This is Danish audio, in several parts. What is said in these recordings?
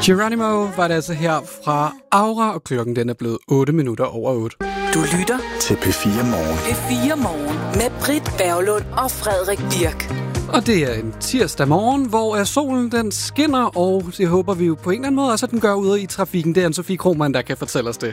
Geronimo var det altså her fra Aura, og klokken den er blevet 8 minutter over 8. Du lytter til P4 Morgen. P4 Morgen med Britt Berglund og Frederik Birk. Og det er en tirsdag morgen, hvor solen den skinner, og det håber vi jo på en eller anden måde også, at den gør ude i trafikken. Det er Anne-Sophie Krohmann, der kan fortælle os det.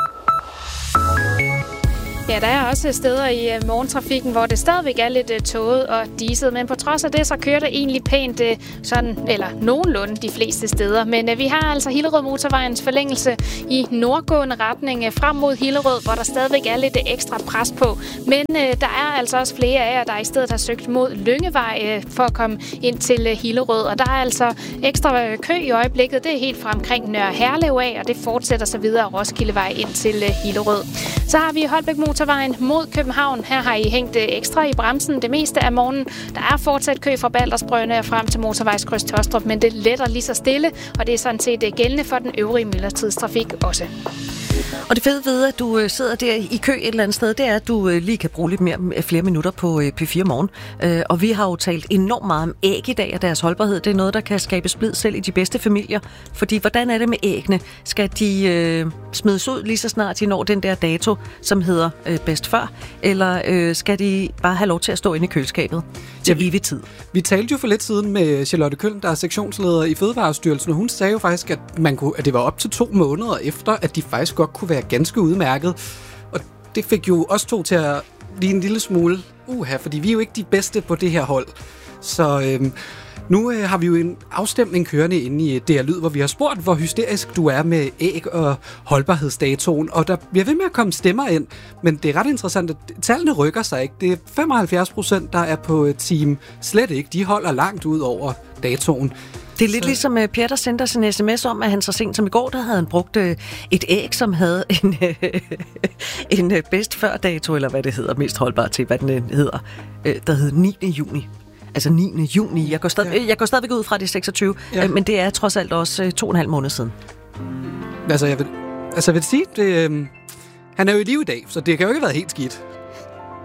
Ja, der er også steder i morgentrafikken, hvor det stadigvæk er lidt tåget og diset, men på trods af det, så kører det egentlig pænt sådan, eller nogenlunde de fleste steder. Men vi har altså Hillerød Motorvejens forlængelse i nordgående retning frem mod Hillerød, hvor der stadigvæk er lidt ekstra pres på. Men der er altså også flere af jer, der i stedet har søgt mod Lyngevej for at komme ind til Hillerød, og der er altså ekstra kø i øjeblikket. Det er helt fra omkring Nørre Herlev af, og det fortsætter så videre Roskildevej ind til Hillerød. Så har vi Holbæk Motorvejen mod København. Her har I hængt ekstra i bremsen det meste af morgenen. Der er fortsat kø fra Baldersbrønde og frem til motorvejskryds Tåstrup, men det letter lige så stille, og det er sådan set gældende for den øvrige myldretidstrafik også. Og det fede ved, at du sidder der i kø et eller andet sted, det er, at du lige kan bruge lidt flere minutter på P4 Morgen. Og vi har jo talt enormt meget om æg i dag og deres holdbarhed. Det er noget, der kan skabe splid selv i de bedste familier. Fordi hvordan er det med æggene? Skal de smides ud lige så snart de når den der dato, som hedder bedst før? Eller skal de bare have lov til at stå inde i køleskabet til evig tid? Vi talte jo for lidt siden med Charlotte Køln, der er sektionsleder i Fødevarestyrelsen, og hun sagde jo faktisk, at det var op til 2 måneder efter, at de faktisk godt kunne være ganske udmærket. Og det fik jo os to til at blive en lille smule fordi vi er jo ikke de bedste på det her hold. Så nu har vi jo en afstemning kørende inde i DR Lyd, hvor vi har spurgt, hvor hysterisk du er med æg og holdbarhedsdatoen. Og der bliver ved med at komme stemmer ind, men det er ret interessant, at tallene rykker sig ikke. Det er 75%, der er på team slet ikke. De holder langt ud over datoen. Det er lidt ligesom Per, der sendte os en sms om, at han så sent som i går, der havde han brugt et æg, som havde en bedst før dato, eller hvad det hedder, mest holdbar til, hvad den hedder, der hed 9. juni. Altså 9. juni. Jeg går stadigvæk ud fra det 26, men det er trods alt også 2,5 måneder siden. Altså, jeg vil sige, han er jo i live i dag, så det kan jo ikke have været helt skidt.